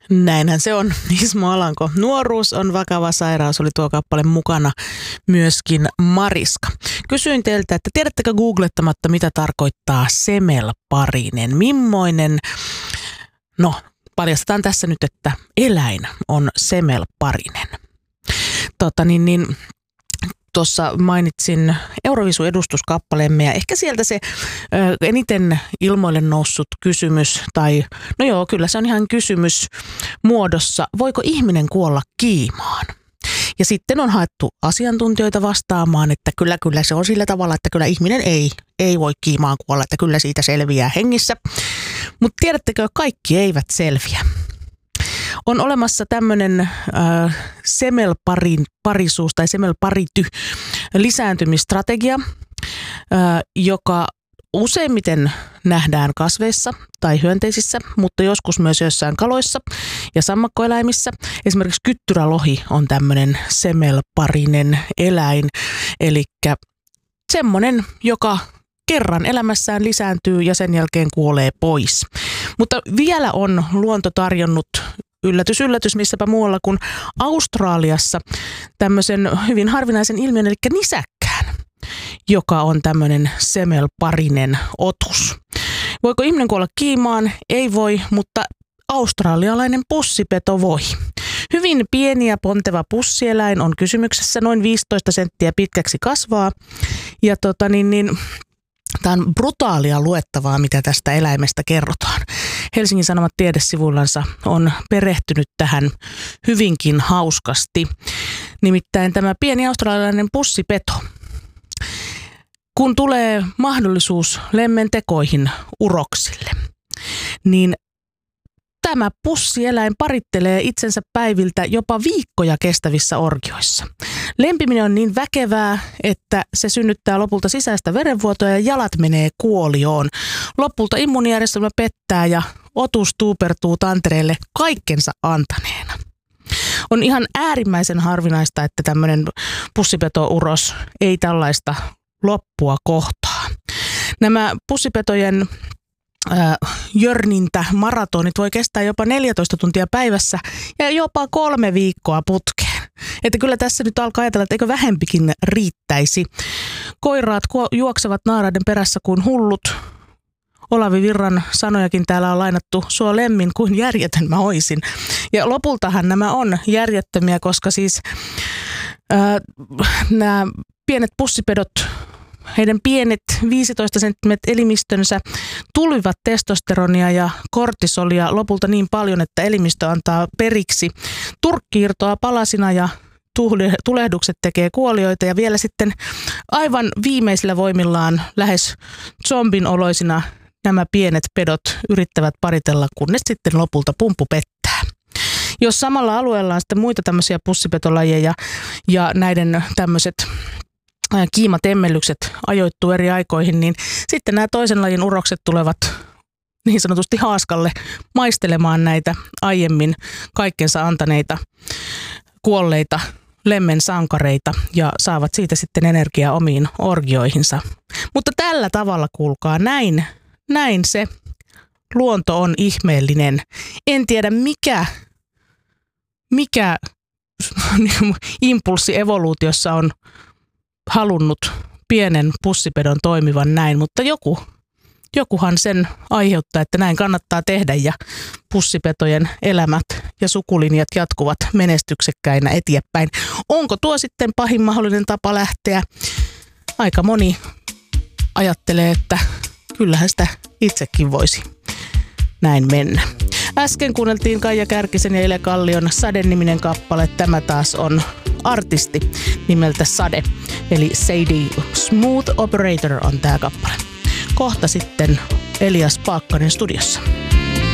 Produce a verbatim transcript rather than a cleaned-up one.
Näinhän se on, Ismo Alanko. Nuoruus on vakava sairaus, oli tuo kappale mukana myöskin Mariska. Kysyin teiltä, että tiedättekö googlettamatta, mitä tarkoittaa semelparinen? Mimmoinen, no paljastetaan tässä nyt, että eläin on semelparinen. Tota niin, niin tuossa mainitsin Eurovisu-edustuskappaleemme ja ehkä sieltä se ö, eniten ilmoille noussut kysymys, tai no joo, kyllä se on ihan kysymys muodossa, voiko ihminen kuolla kiimaan? Ja sitten on haettu asiantuntijoita vastaamaan, että kyllä, kyllä se on sillä tavalla, että kyllä ihminen ei, ei voi kiimaan kuolla, että kyllä siitä selviää hengissä. Mutta tiedättekö, kaikki eivät selviä. On olemassa tämmöinen äh, semelparisuus tai semelparity lisääntymistrategia, äh, joka useimmiten nähdään kasveissa tai hyönteisissä, mutta joskus myös joissain kaloissa ja sammakkoeläimissä. Esimerkiksi kyttyrälohi on tämmöinen semelparinen eläin, eli semmoinen, joka kerran elämässään lisääntyy ja sen jälkeen kuolee pois. Mutta vielä on luonto tarjonnut yllätys, yllätys, missäpä muualla kuin Australiassa tämmöisen hyvin harvinaisen ilmiön, eli nisäkkään, joka on tämmöinen semelparinen otus. Voiko ihminen kuolla kiimaan? Ei voi, mutta australialainen pussipeto voi. Hyvin pieni ja ponteva pussieläin on kysymyksessä, noin viisitoista senttiä pitkäksi kasvaa. Ja tota niin, niin tämä on brutaalia luettavaa, mitä tästä eläimestä kerrotaan. Helsingin Sanomat tiedesivuillansa on perehtynyt tähän hyvinkin hauskasti. Nimittäin tämä pieni australialainen pussipeto. Kun tulee mahdollisuus lemmentekoihin uroksille, niin tämä pussieläin parittelee itsensä päiviltä jopa viikkoja kestävissä orgioissa. Lempiminen on niin väkevää, että se synnyttää lopulta sisäistä verenvuotoa ja jalat menee kuolioon. Lopulta immuunijärjestelmä pettää ja otus tuupertuu tantereelle kaikkensa antaneena. On ihan äärimmäisen harvinaista, että tämmöinen pussipetouros ei tällaista loppua kohtaa. Nämä pussipetojen äh, jörnintä, maratonit voi kestää jopa neljätoista tuntia päivässä ja jopa kolme viikkoa putkeen. Että kyllä tässä nyt alkaa ajatella, että eikö vähempikin riittäisi. Koiraat juoksevat naaraiden perässä kuin hullut. Olavi Virran sanojakin täällä on lainattu, sua lemmin kuin järjetön mä oisin. Ja lopultahan nämä on järjettömiä, koska siis äh, nämä pienet pussipedot, heidän pienet viisitoista senttimetrin elimistönsä tulivat testosteronia ja kortisolia lopulta niin paljon, että elimistö antaa periksi. Turkki irtoaa palasina ja tulehdukset tekee kuolioita ja vielä sitten aivan viimeisillä voimillaan lähes zombin oloisina nämä pienet pedot yrittävät paritella, kunnes sitten lopulta pumppu pettää. Jos samalla alueella on sitten muita tämmöisiä pussipetolajeja ja näiden tämmöiset kiimatemmellykset ajoittuu eri aikoihin, niin sitten nämä toisen lajin urokset tulevat niin sanotusti haaskalle maistelemaan näitä aiemmin kaikkensa antaneita kuolleita lemmensankareita ja saavat siitä sitten energiaa omiin orgioihinsa. Mutta tällä tavalla, kuulkaa, näin, näin se luonto on ihmeellinen. En tiedä mikä, mikä impulssi evoluutiossa on halunnut pienen pussipedon toimivan näin, mutta joku, jokuhan sen aiheuttaa, että näin kannattaa tehdä ja pussipetojen elämät ja sukulinjat jatkuvat menestyksekkäinä eteenpäin. Onko tuo sitten pahin mahdollinen tapa lähteä? Aika moni ajattelee, että kyllähän sitä itsekin voisi näin mennä. Äsken kuunneltiin Kaija Kärkisen ja Ile Kallion Sade-niminen kappale. Tämä taas on artisti nimeltä Sade, eli Sadie. Smooth Operator on tämä kappale. Kohta sitten Elias Paakkanen studiossa.